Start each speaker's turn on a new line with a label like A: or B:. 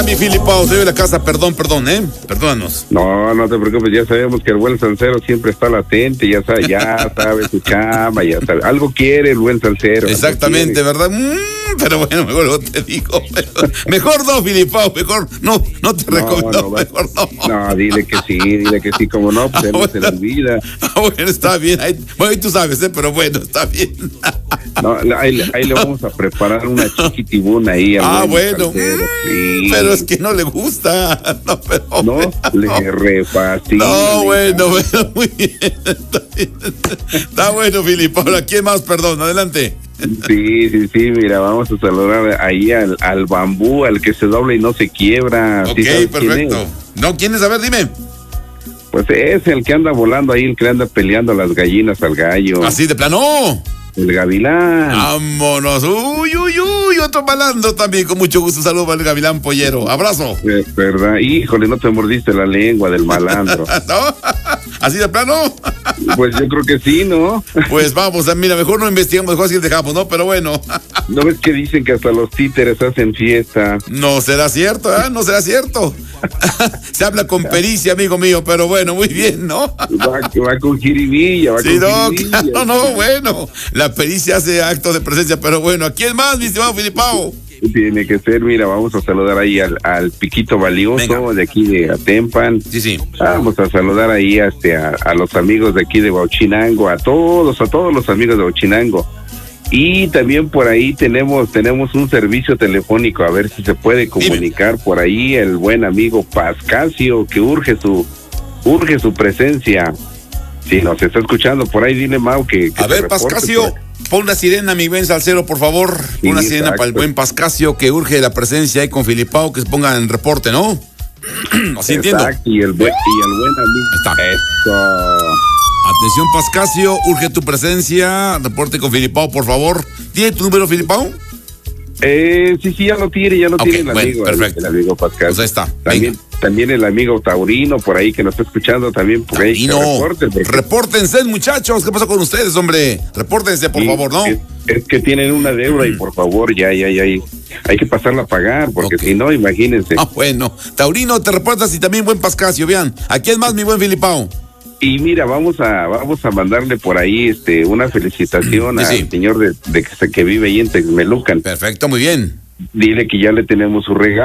A: Mi Filipao, soy de la casa, perdón, perdónanos.
B: No, no te preocupes, ya sabemos que el buen salsero siempre está latente, ya sabe su chamba, ya sabe, algo quiere el buen salsero.
A: Exactamente, ¿verdad? Pero bueno, mejor no te digo, mejor no, Filipao, mejor no te recomiendo, mejor no.
B: No, dile que sí, como no, pues no se le olvida.
A: Bueno, está bien, ahí tú sabes, pero bueno, está bien.
B: No, ahí le vamos a preparar una chiquitibuna ahí.
A: Bueno,
B: sí.
A: Pero es que no le gusta.
B: No, le refascina.
A: No, bueno, muy bien. Está bueno, Filipao. ¿A quién más? Perdón, adelante.
B: Sí, mira, vamos a saludar ahí al bambú, al que se dobla y no se quiebra.
A: Ok,
B: ¿Sí
A: perfecto. No, ¿quién es? A ver, dime.
B: Pues es el que anda volando ahí, el que anda peleando a las gallinas al gallo.
A: ¿Así de plano?
B: El gavilán.
A: Vámonos. Uy, otro malandro también, con mucho gusto. Saludos para el gavilán pollero. Abrazo.
B: Es verdad. Híjole, no te mordiste la lengua del malandro.
A: ¿No? ¿Así de plano?
B: Pues yo creo que sí, ¿no?
A: Pues vamos, mira, mejor no investigamos, mejor así dejamos, ¿no? Pero bueno.
B: ¿No ves que dicen que hasta los títeres hacen fiesta?
A: No será cierto, No será cierto. Se habla con pericia, amigo mío, pero bueno, muy bien, ¿no?
B: Va con jiribilla,
A: jiribilla. No, bueno. La pericia hace acto de presencia, pero bueno, ¿a quién más, mi estimado Filipao?
B: Tiene que ser, mira, vamos a saludar ahí al Piquito Valioso. Venga. De aquí de Atempan.
A: Sí.
B: Vamos a saludar ahí a los amigos de aquí de Huachinango, a todos los amigos de Huachinango. Y también por ahí tenemos un servicio telefónico, a ver si se puede comunicar por ahí el buen amigo Pascasio, que urge su presencia. Si nos está escuchando por ahí, dile, Mau, que
A: a ver, Pascasio, pon una sirena, mi buen salsero, por favor. Sí, una sirena, exacto, para el buen Pascasio, que urge la presencia ahí con Filipao, que se ponga en reporte, ¿no? Así entiendo.
B: Y el buen amigo.
A: Está.
B: Eso.
A: Atención, Pascasio, urge tu presencia. Reporte con Filipao, por favor. ¿Tiene tu número, Filipao?
B: Sí, ya lo tiene el amigo.
A: Perfecto.
B: El amigo Pascasio.
A: Pues ahí está.
B: También el amigo Taurino, por ahí, que nos está escuchando también. Por ahí,
A: repórtense, muchachos. ¿Qué pasó con ustedes, hombre? Repórtense, por favor, ¿no?
B: Es que tienen una deuda y por favor, ya. Hay que pasarla a pagar, porque si no, imagínense.
A: Bueno. Taurino, te reportas y también buen Pascasio, vean. ¿A quién más, mi buen Filipao?
B: Y mira, vamos a mandarle por ahí una felicitación al señor que vive ahí en Texmelucan.
A: Perfecto, muy bien.
B: Dile que ya le tenemos su regalo.